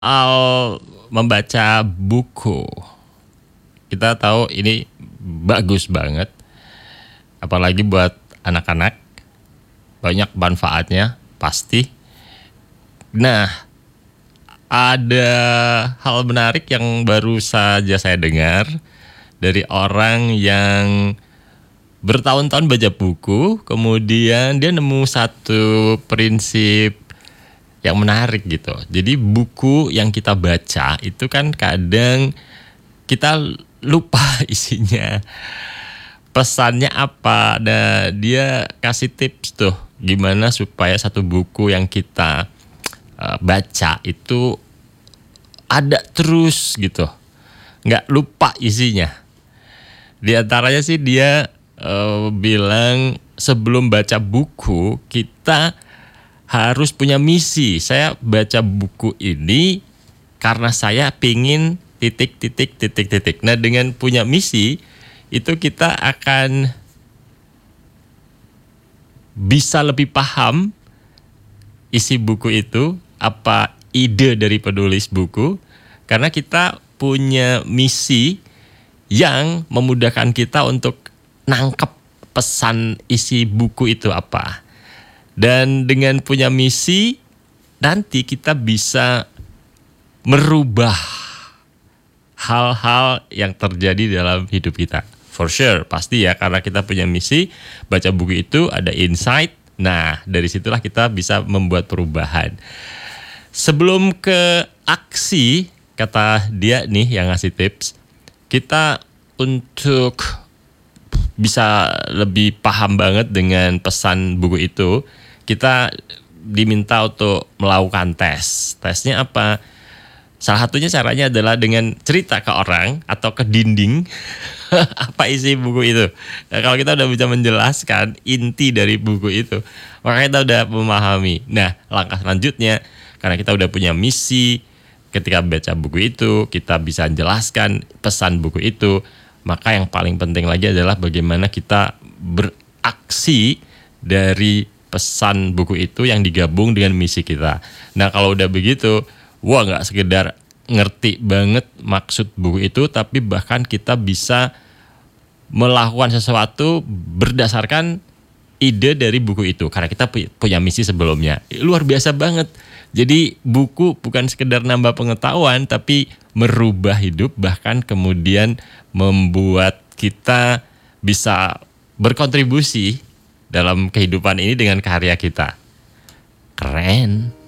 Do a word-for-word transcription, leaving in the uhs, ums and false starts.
Soal membaca buku, kita tahu ini bagus banget, apalagi buat anak-anak, banyak manfaatnya pasti. Nah, ada hal menarik yang baru saja saya dengar dari orang yang bertahun-tahun baca buku, kemudian dia nemu satu prinsip yang menarik gitu. Jadi buku yang kita baca itu kan kadang kita lupa isinya, pesannya apa. Nah, dia kasih tips tuh gimana supaya satu buku yang kita uh, baca itu ada terus gitu, nggak lupa isinya. Di antaranya sih dia uh, bilang sebelum baca buku kita harus punya misi. Saya baca buku ini karena saya pingin titik titik titik titik. Nah, dengan punya misi itu kita akan bisa lebih paham isi buku itu, apa ide dari penulis buku, karena kita punya misi yang memudahkan kita untuk nangkep pesan isi buku itu apa. Dan dengan punya misi, nanti kita bisa merubah hal-hal yang terjadi dalam hidup kita. For sure, pasti ya, karena kita punya misi, baca buku itu ada insight. Nah, dari situlah kita bisa membuat perubahan. Sebelum ke aksi, kata dia nih yang ngasih tips, kita untuk bisa lebih paham banget dengan pesan buku itu, kita diminta untuk melakukan tes. Tesnya apa? Salah satunya caranya adalah dengan cerita ke orang atau ke dinding apa isi buku itu. Nah, kalau kita udah bisa menjelaskan inti dari buku itu, maka kita udah memahami. Nah, langkah selanjutnya, karena kita udah punya misi, ketika baca buku itu, kita bisa jelaskan pesan buku itu. Maka yang paling penting lagi adalah bagaimana kita beraksi dari pesan buku itu yang digabung dengan misi kita. Nah, kalau udah begitu, wah, nggak sekedar ngerti banget maksud buku itu, tapi bahkan kita bisa melakukan sesuatu berdasarkan ide dari buku itu, karena kita punya misi sebelumnya. Luar biasa banget. Jadi buku bukan sekedar nambah pengetahuan, tapi merubah hidup, bahkan kemudian membuat kita bisa berkontribusi dalam kehidupan ini dengan karya kita. Keren.